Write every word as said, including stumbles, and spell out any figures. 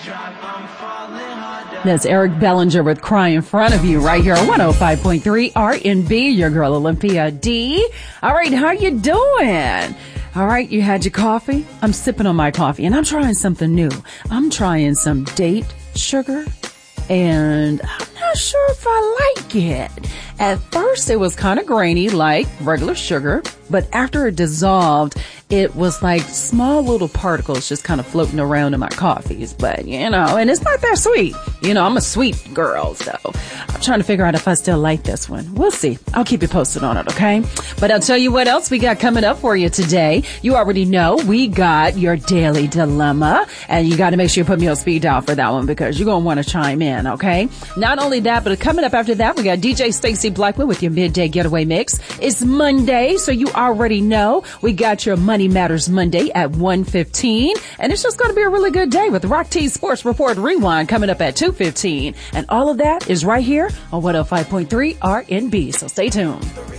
That's Eric Bellinger with Cry in Front of You right here on one oh five point three R and B, your girl Olympia D. All right, how you doing? All right, you had your coffee? I'm sipping on my coffee and I'm trying something new. I'm trying some date sugar and I'm not sure if I like it. At first it was kind of grainy like regular sugar, but after it dissolved, it was like small little particles just kind of floating around in my coffees. But, you know, and it's not that sweet. You know, I'm a sweet girl, so I'm trying to figure out if I still like this one. We'll see. I'll keep you posted on it, okay? But I'll tell you what else we got coming up for you today. You already know we got your daily dilemma, and you got to make sure you put me on speed dial for that one because you're going to want to chime in, okay? Not only that, but coming up after that, we got D J Stacey Blackwood with your midday getaway mix. It's Monday, so you already know we got your Money Matters Monday at one fifteen, and it's just going to be a really good day with Rock T Sports Report Rewind coming up at two fifteen, and all of that is right here on one oh five point three R and B, so stay tuned.